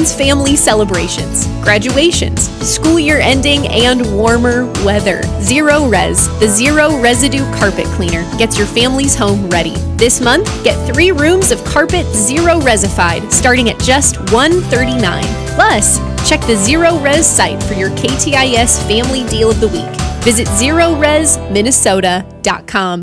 means family celebrations, graduations, school year ending, and warmer weather. Zero Res, the zero residue carpet cleaner, gets your family's home ready. This month, get 3 rooms of carpet Zero Resified, starting at just $139. Plus, check the Zero Res site for your KTIS Family Deal of the Week. Visit ZeroResMinnesota.com.